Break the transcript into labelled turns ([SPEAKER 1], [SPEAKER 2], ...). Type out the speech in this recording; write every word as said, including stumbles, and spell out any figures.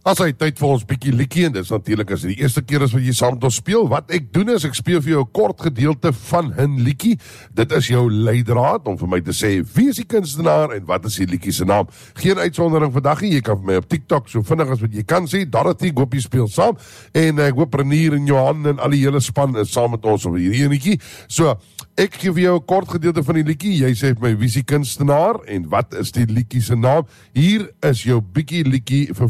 [SPEAKER 1] As hy tyd vir ons bietjie liedjie, en dis natuurlik as die eerste keer is wat jy saam met ons speel, wat ek doen is, ek speel vir jou 'n kort gedeelte van 'n liedjie. Dit is jou leidraad om vir my te sê, wie is die kunstenaar en wat is die liedjie se naam? Geen uitsondering vandag nie, jy kan vir my op TikTok so vinnig as wat jy kan sê, Dorothy, ek hoop jy speel saam, en ek hoop Renier en Johan en al die hele span is saam met ons op hierdie liedjie. So, ek gee vir jou 'n kort gedeelte van die liedjie, jy sê vir my, wie is die kunstenaar en wat is die liedjie se naam? Hier is jou bietjie liedjie vir